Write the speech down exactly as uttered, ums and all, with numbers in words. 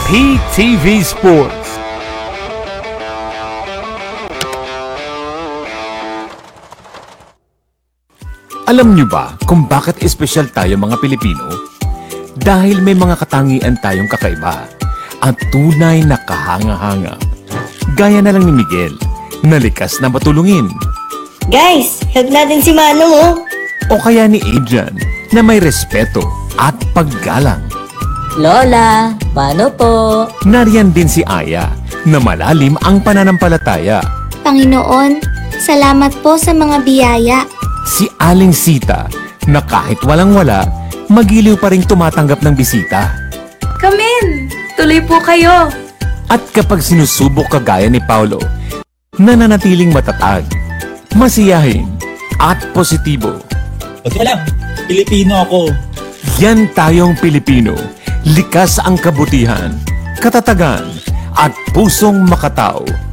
P T V Sports. Alam niyo ba kung bakit espesyal tayo mga Pilipino? Dahil may mga katangian tayong kakaiba at tunay na kahanga-hanga. Gaya na lang ni Miguel, na likas na matulungin. Guys, help natin si Manong oh. O kaya ni Adrian, na may respeto at paggalang. Lola, paano po? Nariyan din si Aya, na malalim ang pananampalataya. Panginoon, salamat po sa mga biyaya. Si Aling Sita, na kahit walang-wala, magiliw pa rin tumatanggap ng bisita. Come in! Tuloy po kayo! At kapag sinusubok kagaya ni Paulo, nananatiling matatag, masiyahin, at positibo. Huwag ka lang, Pilipino ako. Yan tayong Pilipino, likas ang kabutihan, katatagan, at pusong makatao.